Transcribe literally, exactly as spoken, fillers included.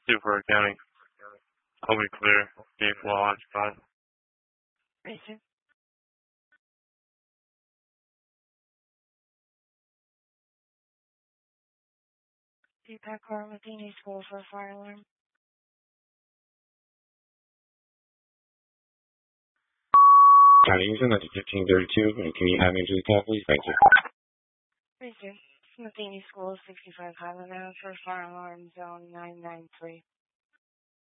Super County. I'll be clear. Vehicle while occupied. Racer. Deepak car with Dini School for a fire alarm. County using that's fifteen thirty-two, and can you have me to the call, please? Thank you. Racer. Matheny School, sixty-five Highland Ave for fire alarm zone nine nine three.